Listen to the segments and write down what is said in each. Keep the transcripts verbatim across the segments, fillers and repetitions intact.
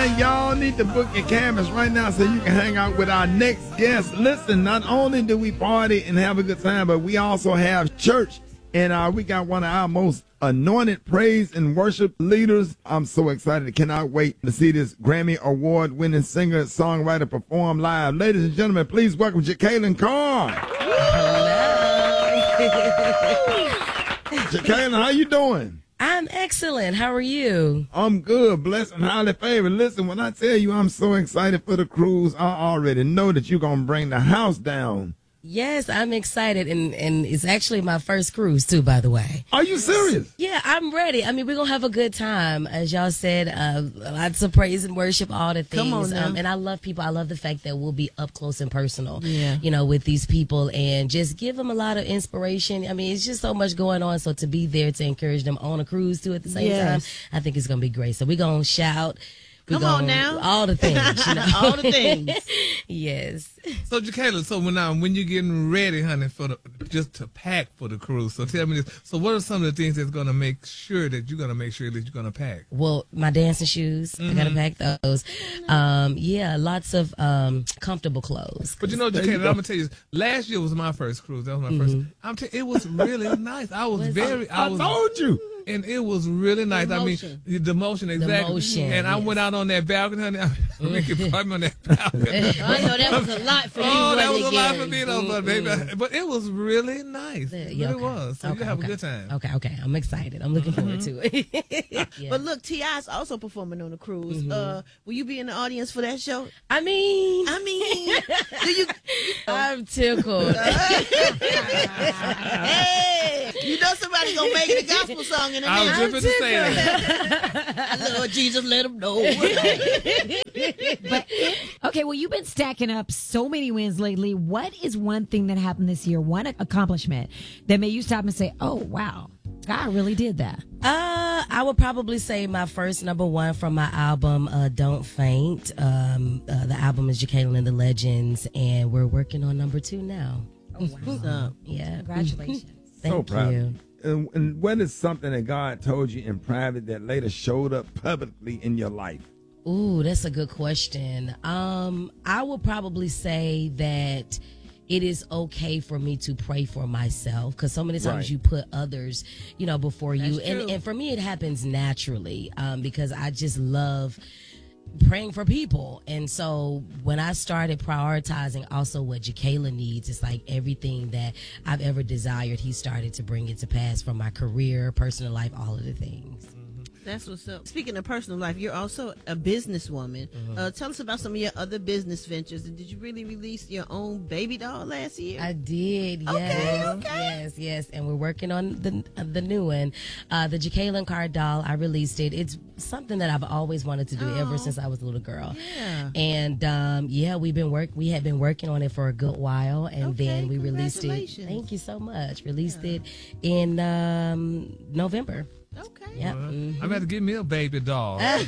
right, y'all need to book your cabins right now so you can hang out with our next guest. Listen, not only do we party and have a good time, but we also have church. And uh, we got one of our most anointed praise and worship leaders. I'm so excited. Cannot wait to see this Grammy Award-winning singer, songwriter perform live. Ladies and gentlemen, please welcome Jekalyn Carr. Jekalyn, how you doing? I'm excellent. How are you? I'm good, blessed and highly favored. Listen, when I tell you I'm so excited for the cruise, I already know that you're going to bring the house down. Yes, I'm excited, and, and it's actually my first cruise, too, by the way. Are you serious? Yeah, I'm ready. I mean, we're going to have a good time. As y'all said, uh, lots of praise and worship, all the things. Come on now. Um, and I love people. I love the fact that we'll be up close and personal, yeah. you know, with these people and just give them a lot of inspiration. I mean, it's just so much going on. So to be there to encourage them on a cruise, too, at the same yes. time, I think it's going to be great. So we're going to shout. Come gonna, on now. All the things. You know? All the things. Yes. So, Jekalyn, so when, um, when you're getting ready, honey, for the, just to pack for the cruise, so tell me this. So what are some of the things that's going to make sure that you're going to make sure that you're going to pack? Well, my dancing shoes, mm-hmm. I got to pack those. Um, yeah, lots of um, comfortable clothes. But you know, Jekalyn, I'm going to tell you, last year was my first cruise. That was my mm-hmm. first. I'm t- it was really nice. I was was very, I, I was, told you. And it was really nice. I mean, the motion, exactly. The motion, and I yes. went out on that balcony, honey. I mean, you put me on that balcony. I know that was a lot for you. Oh, that was a lot Gary. for me, though, but, baby, but it was really nice. Yeah, It yeah, really okay. was. So okay, you have okay. a good time. Okay, okay. I'm excited. I'm looking forward to it. Yeah. But look, T I's also performing on the cruise. Mm-hmm. Uh, will you be in the audience for that show? I mean, I mean, do you? I'm tickled. Hey, you know somebody gonna make it a gospel song in a I was minute. just going to say that. Lord Jesus, let him know. But okay, well, you've been stacking up so many wins lately. What is one thing that happened this year, one accomplishment that made you stop and say, "Oh, wow, God really did that"? Uh, I would probably say my first number one from my album, uh, Don't Faint. Um, uh, the album is Jekalyn and the Legends, and we're working on number two now. Oh, wow. Yeah. Congratulations. Thank So proud. you. And, and what is something that God told you in private that later showed up publicly in your life? Ooh, that's a good question. Um, I would probably say that it is okay for me to pray for myself, because so many times Right. you put others, you know, before you. That's And, true. and for me, it happens naturally um, because I just love praying for people. And so when I started prioritizing also what Jekalyn needs, it's like everything that I've ever desired, he started to bring it to pass, from my career, personal life, all of the things. That's what's up. Speaking of personal life, you're also a businesswoman. Uh, tell us about some of your other business ventures. And did you really release your own baby doll last year? I did, Okay, yes, okay. yes, yes, and we're working on the uh, the new one, uh, the Jekalyn Carr doll. I released it. It's something that I've always wanted to do Oh. ever since I was a little girl. Yeah. And um, yeah, we've been work. We had been working on it for a good while, and Okay, then we released it. congratulations. Thank you so much. Released it in um, November. Okay. Yeah. Well, mhm. I'm going to give me a baby doll. Yeah,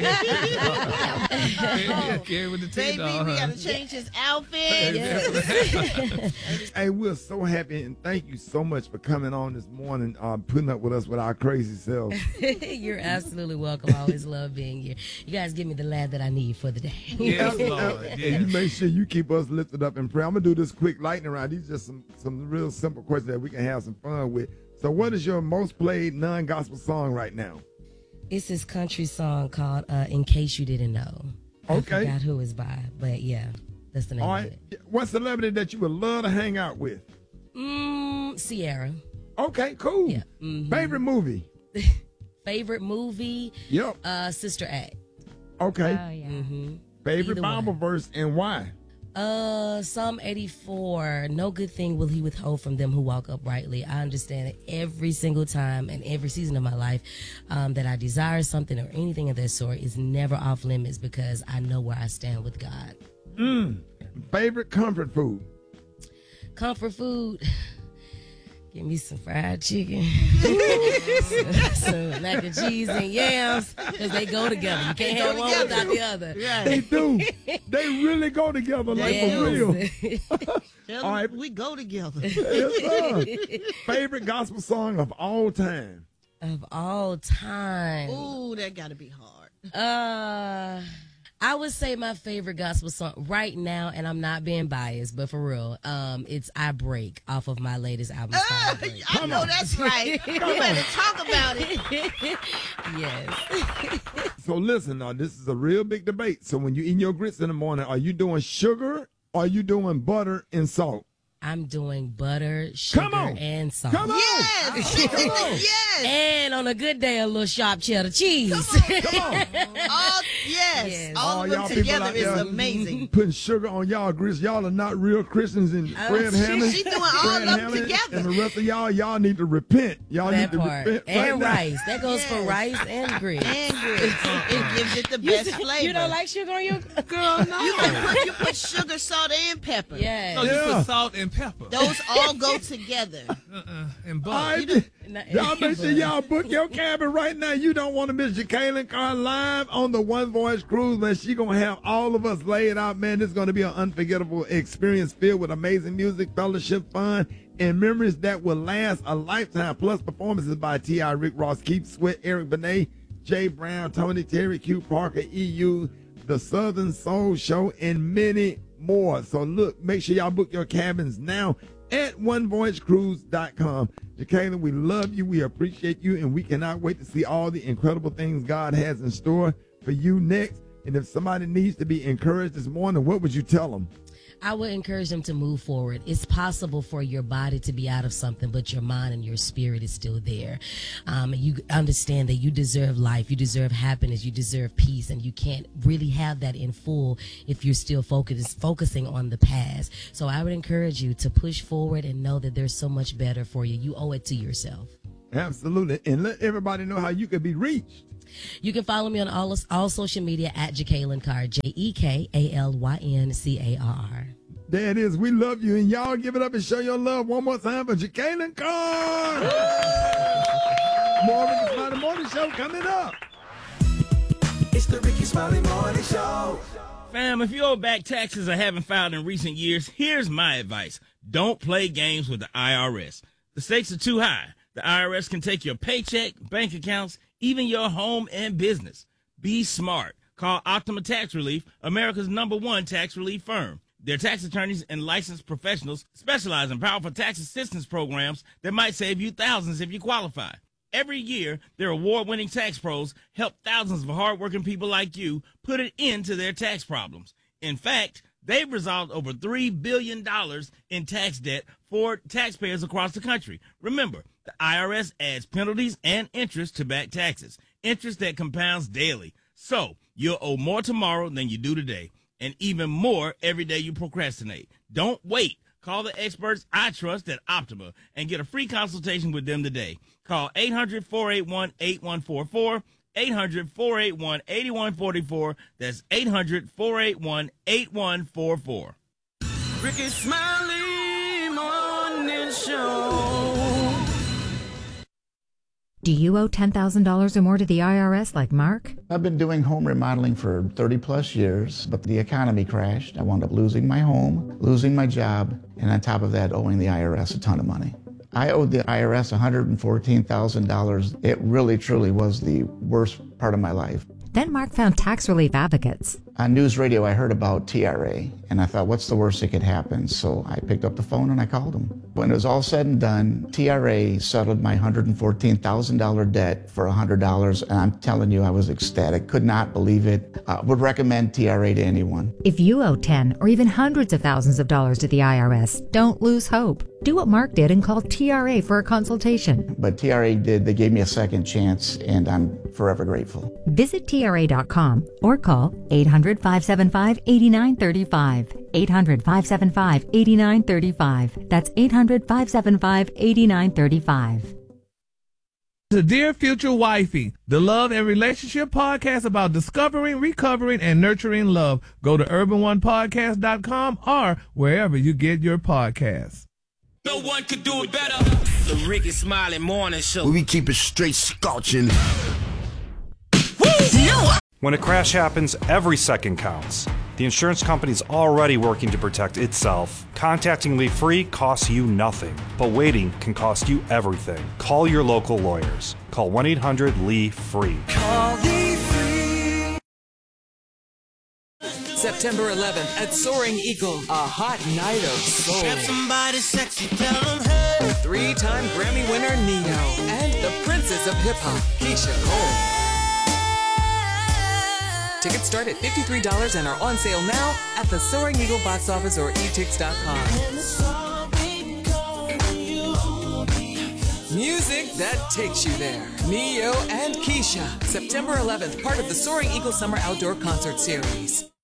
carry with the T Baby, doll, we huh? gotta change his outfit. Hey, we're so happy and thank you so much for coming on this morning, uh, putting up with us with our crazy selves. You're absolutely welcome. I always love being here. You guys give me the laugh that I need for the day. Yes, Lord. And Yes. you make sure you keep us lifted up in prayer. I'm gonna do this quick lightning round. These are just some some real simple questions that we can have some fun with. So, what is your most played non-gospel song right now? It's this country song called uh, "In Case You Didn't Know." Okay. I forgot who it's by, but yeah, that's the name All of right. it. What celebrity that you would love to hang out with? Mm, Sierra. Okay, cool. Yeah. Mhm. Favorite movie? Favorite movie? Yep. Uh, Sister Act. Okay. Oh, yeah. Mm-hmm. Favorite either Bible one. verse and why? Uh, Psalm eighty-four. No good thing will he withhold from them who walk uprightly. I understand that every single time and every season of my life um, that I desire something or anything of that sort is never off limits, because I know where I stand with God. Mm. Favorite comfort food? Comfort food. Give me some fried chicken, some, some mac and cheese and yams, because they go together. You can't have one without the other. They do. They really go together, like for real. Tell All right. them we go together. Yes, sir. Favorite gospel song of all time? Of all time. Ooh, that gotta be hard. Uh, would say my favorite gospel song right now, and I'm not being biased, but for real, um, it's "I Break" off of my latest album. Uh, I know that's right. You better talk about it. Yes. So listen, now this is a real big debate. So when you eat your grits in the morning, are you doing sugar or are you doing butter and salt? I'm doing butter, sugar, and salt. Come on. Yes. Come on. Yes. And on a good day, a little sharp cheddar cheese. Come on. All, yes. Yes. All All of y'all them people together out is there amazing. Putting sugar on y'all grits. Y'all are not real Christians. And Fred she- Hammond, she doing all Fred of them Hammond together. and the rest of y'all, y'all need to repent. Y'all That need to part. repent And right rice. That goes for Yes. rice and grits. And grits. It gives it the You, best flavor. you don't like sugar on your Girl, no. You, can put, you put sugar, salt, and pepper. Yes. No, you Yeah. put salt and pepper. Those all go together. Uh-uh, and now. butter. All right. Y'all make sure y'all book your cabin right now. You don't want to miss Jacqueline Carr live on the One Voice Cruise, man. She going to have all of us laid out, man. This is going to be an unforgettable experience filled with amazing music, fellowship, fun, and memories that will last a lifetime. Plus performances by T I, Rick Ross, Keith Sweat, Eric Benet, Jay Brown, Tony Terry, Q Parker, E U, The Southern Soul Show, and many more. So look, make sure y'all book your cabins now at one voice cruise dot com. Jacqueline, we love you, we appreciate you, and we cannot wait to see all the incredible things God has in store for you next. And if somebody needs to be encouraged this morning, what would you tell them? I would encourage them to move forward. It's possible for your body to be out of something, but your mind and your spirit is still there. Um, you understand that you deserve life, you deserve happiness, you deserve peace, and you can't really have that in full if you're still focus, focusing on the past. So I would encourage you to push forward and know that there's so much better for you. You owe it to yourself. Absolutely. And let everybody know how you can be reached. You can follow me on all all social media at Jacqueline Carr, J E K A L Y N C A R R. There it is. We love you. And y'all give it up and show your love one more time for Jacqueline Carr. More Ricky Smiley Morning Show coming up. It's the Ricky Smiley Morning Show. Fam, if you owe back taxes or haven't filed in recent years, here's my advice. Don't play games with the I R S. The stakes are too high. The I R S can take your paycheck, bank accounts, even your home and business. Be smart. Call Optima Tax Relief, America's number one tax relief firm. Their tax attorneys and licensed professionals specialize in powerful tax assistance programs that might save you thousands if you qualify. Every year, their award-winning tax pros help thousands of hardworking people like you put an end to their tax problems. In fact, they've resolved over three billion dollars in tax debt for taxpayers across the country. Remember, the I R S adds penalties and interest to back taxes, interest that compounds daily. So you'll owe more tomorrow than you do today, and even more every day you procrastinate. Don't wait. Call the experts I trust at Optima and get a free consultation with them today. Call eight hundred, four eight one, eight one four four, eight hundred, four eight one, eight one four four. That's eight hundred, four eight one, eight one four four. Ricky Smiley Morning Show. Do you owe ten thousand dollars or more to the I R S like Mark? I've been doing home remodeling for thirty plus years, but the economy crashed. I wound up losing my home, losing my job, and on top of that, owing the I R S a ton of money. I owed the I R S one hundred fourteen thousand dollars. It really, truly was the worst part of my life. Then Mark found Tax Relief Advocates. On news radio, I heard about T R A, and I thought, what's the worst that could happen? So I picked up the phone and I called them. When it was all said and done, T R A settled my one hundred fourteen thousand dollars debt for one hundred dollars, and I'm telling you, I was ecstatic. Could not believe it. Uh, would recommend T R A to anyone. If you owe ten or even hundreds of thousands of dollars to the I R S, don't lose hope. Do what Mark did and call T R A for a consultation. But T R A did. They gave me a second chance, and I'm forever grateful. Visit T R A dot com or call eight hundred, five seven five, eight nine three five. eight hundred, five seven five, eight nine three five. That's eight hundred, five seven five, eight nine three five. The Dear Future Wifey, the love and relationship podcast about discovering, recovering, and nurturing love. Go to urban one podcast dot com or wherever you get your podcasts. No one could do it better. The Ricky Smiley Morning Show. We keep it straight scorching. When a crash happens, every second counts. The insurance company's already working to protect itself. Contacting Lee Free costs you nothing, but waiting can cost you everything. Call your local lawyers. Call one eight hundred Lee Free. Call Lee Free. September eleventh at Soaring Eagle, a hot night of soul. Grab somebody sexy, tell them hey. Three-time Grammy winner Ne-Yo and the princess of hip-hop, Keisha Cole. Tickets start at fifty-three dollars and are on sale now at the Soaring Eagle box office or e tix dot com. Music that takes you there. Ne-Yo and Keisha. September eleventh, part of the Soaring Eagle Summer Outdoor Concert Series.